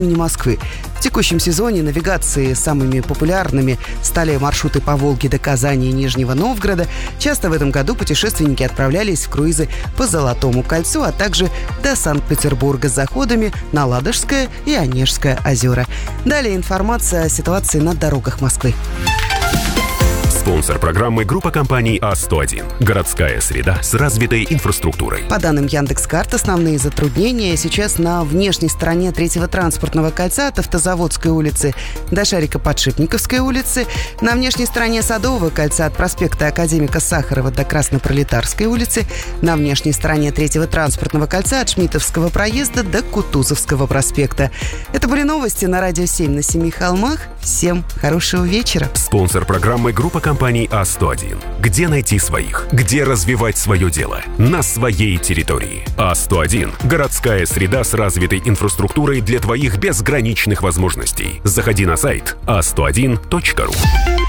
имени Москвы. В текущем сезоне навигации самыми популярными стали маршруты по Волге до Казани и Нижнего Новгорода. Часто в этом году путешественники отправлялись в круизы по Золотому кольцу, а также до Санкт-Петербурга с заходами на Ладожское и Онежское озера. Далее информация о ситуации на дорогах Москвы. Спонсор программы — группа компаний А101. Городская среда с развитой инфраструктурой. По данным Яндекс.Карт, основные затруднения сейчас на внешней стороне третьего транспортного кольца от Автозаводской улицы до Шарико-Подшипниковской улицы, на внешней стороне Садового кольца от проспекта Академика Сахарова до Краснопролетарской улицы, на внешней стороне третьего транспортного кольца от Шмидтовского проезда до Кутузовского проспекта. Это были новости на Радио 7 на Семи холмах. Всем хорошего вечера. Спонсор программы — группа компаний А101. Где найти своих? Где развивать свое дело? На своей территории. А101 – городская среда с развитой инфраструктурой для твоих безграничных возможностей. Заходи на сайт a101.ru.